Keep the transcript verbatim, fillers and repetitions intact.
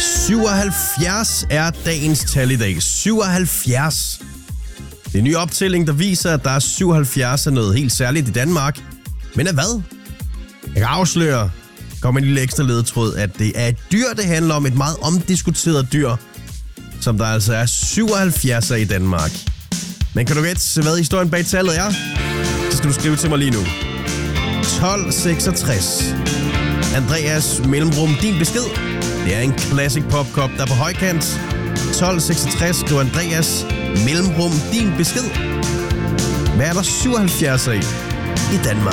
syvoghalvfjerds er dagens tal i dag. syvoghalvfjerds. Det er en ny optælling, der viser, at der er syvoghalvfjerds af noget helt særligt i Danmark. Men af hvad? Jeg kan afsløre, kommer en lille ekstra ledetråd, at det er et dyr, det handler om. Et meget omdiskuteret dyr, som der altså er syvoghalvfjerds af i Danmark. Men kan du gætte, hvad historien bag tallet er? Så skal du skrive til mig lige nu. tolv seksogtres. Andreas mellemrum, din besked. Det er en classic popkop, der er på højkant. tolv seksogtres, skriver Andreas mellemrum, din besked. Hvad er der syvoghalvfjerds af i Danmark?